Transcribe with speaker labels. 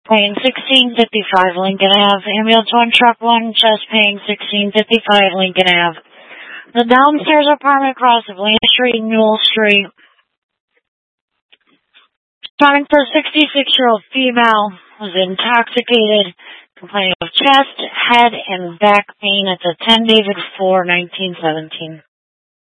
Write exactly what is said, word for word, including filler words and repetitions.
Speaker 1: Paying sixteen fifty-five Lincoln Avenue. Ambulance one, truck one, just paying sixteen fifty-five Lincoln Avenue. The downstairs apartment across of Lane Street and Newell Street. Responding for a sixty-six-year-old female was intoxicated, complaining of chest, head, and back pain at the ten David four, nineteen seventeen.